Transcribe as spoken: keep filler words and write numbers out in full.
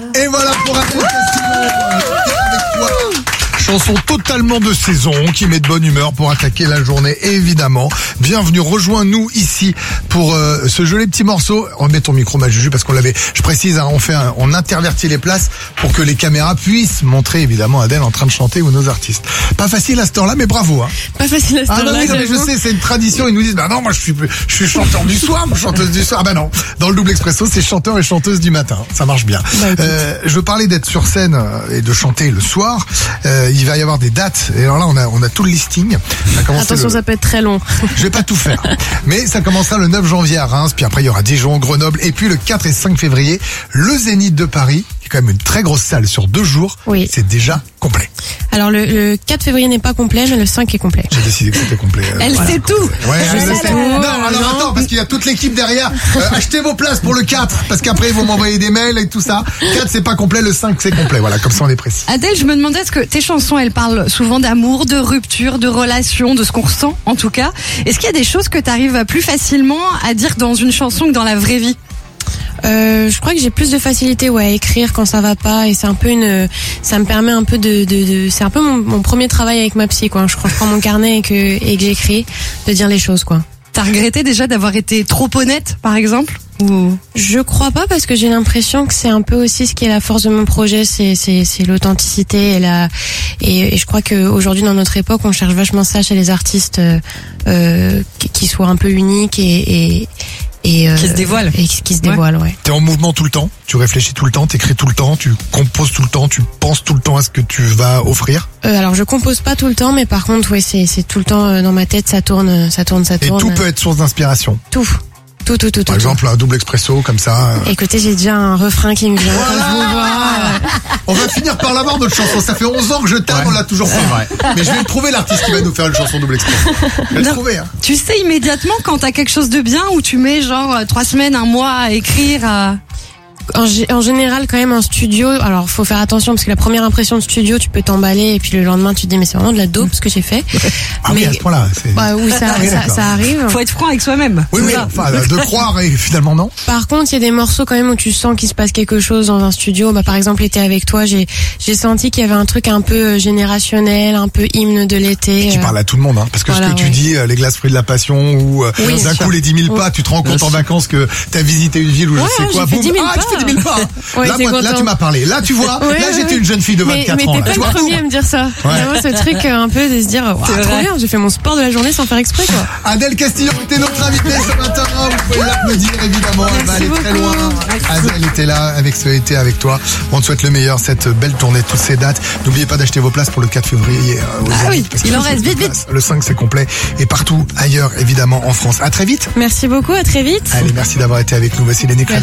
Et voilà pour un Castillo avec toi. Chanson totalement de saison qui met de bonne humeur pour attaquer la journée, évidemment. Bienvenue, rejoins-nous ici pour euh, ce joli petit morceau. Remets ton micro, ma Juju, parce qu'on l'avait, je précise, hein, on fait un, on intervertit les places pour que les caméras puissent montrer évidemment Adèle en train de chanter ou nos artistes. Pas facile à ce temps-là, mais bravo. Hein. Pas facile à ce ah, temps-là. Ah non, oui, non, mais je sais, c'est une tradition. Ils nous disent, bah non, moi je suis, je suis chanteur du soir, moi chanteuse du soir. Ah bah non, dans le double expresso, c'est chanteur et chanteuse du matin. Ça marche bien. Bah, euh, je veux parler d'être sur scène et de chanter le soir. Euh, il va y avoir des dates. Et alors là, on a, on a tout le listing. Ça Attention, le... ça peut être très long. Je vais pas tout faire. Mais ça commencera le neuf janvier à Reims. Puis après, il y aura Dijon, Grenoble. Et puis le quatre et cinq février, le Zénith de Paris. Qui est quand même une très grosse salle sur deux jours. Oui. C'est déjà complet. Alors le, le quatre février n'est pas complet, mais le cinq est complet. J'ai décidé que c'était complet. Euh, Elle voilà. sait tout. Ouais, je elle sais sait. tout. Non, alors non. attends, parce qu'il y a toute l'équipe derrière. Euh, achetez vos places pour le quatre, parce qu'après ils vont m'envoyer des mails et tout ça. quatre c'est pas complet, le cinq c'est complet. Voilà, comme ça on est précis. Adèle, je me demandais, est-ce que tes chansons, elles parlent souvent d'amour, de rupture, de relation, de ce qu'on ressent en tout cas. Est-ce qu'il y a des choses que tu arrives plus facilement à dire dans une chanson que dans la vraie vie? Euh, je crois que j'ai plus de facilité ouais, à écrire quand ça va pas, et c'est un peu une, ça me permet un peu de, de, de c'est un peu mon, mon premier travail avec ma psy quoi. Je crois que je prends mon carnet et que et que j'écris, de dire les choses quoi. T'as regretté déjà d'avoir été trop honnête, par exemple? Ou... Je crois pas, parce que j'ai l'impression que c'est un peu aussi ce qui est la force de mon projet, c'est c'est c'est l'authenticité et la et, et je crois que aujourd'hui dans notre époque on cherche vachement ça chez les artistes, euh, euh, qui, qui soient un peu uniques et et et euh, qui se dévoilent. Et qui, qui se dévoilent, ouais. ouais. T'es en mouvement tout le temps, tu réfléchis tout le temps, t'écris tout le temps, tu composes tout le temps, tu penses tout le temps à ce que tu vas offrir. Euh, alors je compose pas tout le temps, mais par contre ouais c'est c'est tout le temps euh, dans ma tête, ça tourne, ça tourne, ça tourne. Et tout peut être source d'inspiration. Tout. Tout, tout, tout, Par tout, exemple, tout. un double expresso comme ça. Euh... Écoutez, j'ai déjà un refrain qui me vient quand je vous vois. On va finir par l'avoir notre chanson. Ça fait onze ans que je t'aime, ouais. On l'a toujours pas. Mais je vais le trouver, l'artiste qui va nous faire une chanson double expresso. Je vais le trouver. Hein. Tu sais immédiatement quand t'as quelque chose de bien, ou tu mets genre trois semaines, un mois à écrire à... En, en général, quand même, en studio, alors faut faire attention parce que la première impression de studio, tu peux t'emballer et puis le lendemain, tu te dis mais c'est vraiment de la dope ce que j'ai fait. Ah mais, oui, à ce point-là. C'est... Bah oui, ça, ah, oui, ça, ça arrive. Faut être franc avec soi-même. Oui, oui. Enfin, de croire et finalement non. Par contre, il y a des morceaux quand même où tu sens qu'il se passe quelque chose dans un studio. Bah par exemple, l'été avec toi, j'ai j'ai senti qu'il y avait un truc un peu générationnel, un peu hymne de l'été. Qui parle à tout le monde, hein, parce que voilà, ce que ouais. tu dis, les glaces fruits de la passion ou oui, d'un coup les dix mille pas, oui. tu te rends compte en vacances que t'as visité une ville ou ouais, je sais quoi. Boum, ah, tu fais dix mille pas. Ouais, là, moi, là, tu m'as parlé. Là, tu vois, ouais, là, ouais, j'étais ouais. une jeune fille de vingt-quatre mais, ans. Mais t'es pas le premier à me dire ça. Ouais. Vraiment, ce truc un peu de se dire, wow, trop bien, j'ai fait mon sport de la journée sans faire exprès, quoi. Adèle Castillo était notre invitée ce matin. Vous pouvez l'applaudir, évidemment. Elle va aller beaucoup. très loin. Adèle était là avec ce été avec toi. On te souhaite le meilleur, cette belle tournée, toutes ces dates. N'oubliez pas d'acheter vos places pour le quatre février. Ah oui, il en reste vite, vite. Le cinq, c'est complet. Et partout ailleurs, évidemment, en France. À très vite. Merci beaucoup, à très vite. Allez, merci d'avoir été avec nous. Voici les